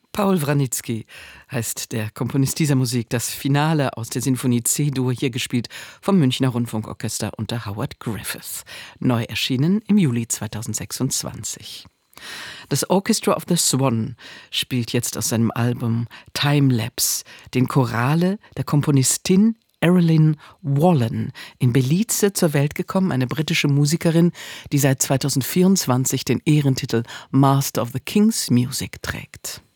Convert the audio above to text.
Paul Wranitzky heißt der Komponist dieser Musik. Das Finale aus der Sinfonie C-Dur, hier gespielt vom Münchner Rundfunkorchester unter Howard Griffith. Neu erschienen im Juli 2026. Das Orchestra of the Swan spielt jetzt aus seinem Album Timelapse den Chorale der Komponistin Erilyn Wallen, in Belize zur Welt gekommen, eine britische Musikerin, die seit 2024 den Ehrentitel Master of the King's Music trägt.